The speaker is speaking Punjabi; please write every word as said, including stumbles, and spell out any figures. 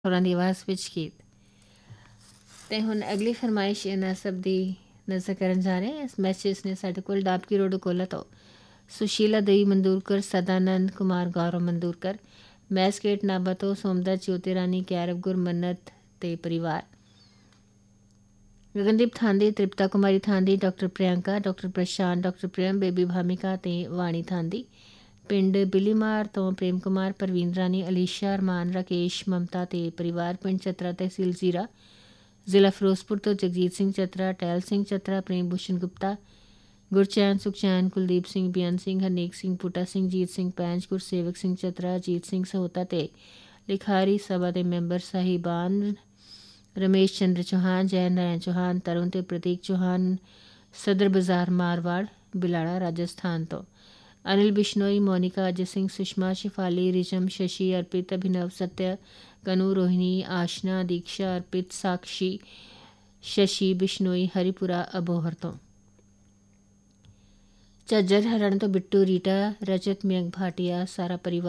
ਹੋਰਾਂ ਦੀ ਆਵਾਜ਼ ਵਿੱਚ ਗੀਤ। ਅਤੇ ਹੁਣ ਅਗਲੀ ਫਰਮਾਇਸ਼ ਇਹਨਾਂ ਸਭ ਦੀ ਨਜ਼ਰ ਕਰਨ ਜਾ ਰਹੇ ਹਾਂ। ਇਸ ਮੈਸੇਜ ਨੇ ਸਾਡੇ ਕੋਲ ਡਾਬਕੀ ਰੋਡ ਕੋਲਾ ਤੋਂ ਸੁਸ਼ੀਲਾ ਦੇਵੀ ਮੰਦੂਰਕਰ, ਸਦਾਨੰਦ ਕੁਮਾਰ, ਗੌਰਵ ਮੰਦੂਰਕਰ, ਮੈਸਗੇਟ ਨਾਭਾ ਤੋਂ ਸੋਮਦਾ ਜੋਤੀ ਰਾਣੀ, ਕੈਰਵ ਗੁਰਮੰਨਤ ਤੇ ਪਰਿਵਾਰ, ਗਗਨਦੀਪ ਥਾਂਦੀ, ਤ੍ਰਿਪਤਾ ਕੁਮਾਰੀ ਥਾਂਦੀ, ਡਾਕਟਰ ਪ੍ਰਿਯੰਕਾ, ਡਾਕਟਰ ਪ੍ਰਸ਼ਾਂਤ, ਡਾਕਟਰ ਪ੍ਰੇਮ, ਬੇਬੀ ਭਾਮਿਕਾ ਅਤੇ ਵਾਣੀ ਥਾਂਦੀ, ਪਿੰਡ ਬਿਲੀਮਾਰ ਤੋਂ ਪ੍ਰੇਮ ਕੁਮਾਰ, ਪ੍ਰਵੀਨ ਰਾਣੀ, ਅਲੀਸ਼ਾ, ਅਰਮਾਨ, ਰਾਕੇਸ਼, ਮਮਤਾ ਤੇ ਪਰਿਵਾਰ, ਪਿੰਡ ਚਤਰਾ, ਤਹਿਸੀਲ ਜ਼ੀਰਾ, ਜ਼ਿਲ੍ਹਾ ਫਿਰੋਜ਼ਪੁਰ ਤੋਂ ਜਗਜੀਤ ਸਿੰਘ ਚਤਰਾ, ਟਹਿਲ ਸਿੰਘ ਚਤਰਾ, ਪ੍ਰੇਮ ਭੂਸ਼ਣ ਗੁਪਤਾ, ਗੁਰਚੈਨ, ਸੁਖਚੈਨ, ਕੁਲਦੀਪ ਸਿੰਘ, ਬੇਅੰਤ ਸਿੰਘ, ਹਰਨੇਕ ਸਿੰਘ, ਬੂਟਾ ਸਿੰਘ, ਜੀਤ ਸਿੰਘ ਪੈਂਚ, ਗੁਰਸੇਵਕ ਸਿੰਘ ਚਤਰਾ, ਜੀਤ ਸਿੰਘ ਸਹੋਤਾ ਤੇ ਲਿਖਾਰੀ ਸਭਾ ਦੇ ਮੈਂਬਰ ਸਾਹਿਬਾਨ, ਰਮੇਸ਼ ਚੰਦਰ ਚੌਹਾਨ, ਜੈ ਨਾਰਾਇਣ ਚੌਹਾਨ, ਤਰੁਣ ਤੇ ਪ੍ਰਤੀਕ ਚੌਹਾਨ, ਸਦਰ ਬਾਜ਼ਾਰ ਮਾਰਵਾੜ, ਬਿਲਾੜਾ, ਰਾਜਸਥਾਨ ਤੋਂ ਅਨਿਲ ਬਿਸ਼ਨੋਈ, ਮੋਨਿਕਾ, ਅਜੇ ਸਿੰਘ, ਸੁਸ਼ਮਾ, ਸ਼ਿਫਾਲੀ, ਰਿਜਮ, ਸ਼ਸ਼ੀ, ਅਰਪਿਤ, ਅਭਿਨਵ, ਸਤਿਆ, ਕਨੂ, ਰੋਹਿਣੀ, ਆਸ਼ਨਾ, ਦੀਕਸ਼ਾ, ਅਰਪਿਤ, ਸਾਕਸ਼ੀ, ਸ਼ਸ਼ੀ ਬਿਸ਼ਨੋਈ, ਹਰੀਪੁਰਾ ਅਬੋਹਰ ਤੋਂ ਝੱਜਰ ਹਰਿਆਣਾ ਤੋਂ ਬਿੱਟੂ, ਰੀਟਾ, ਰਜਤ, ਮਯੰਕ ਭਾਟੀਆ, ਸਾਰਾ ਪਰਿਵਾਰ।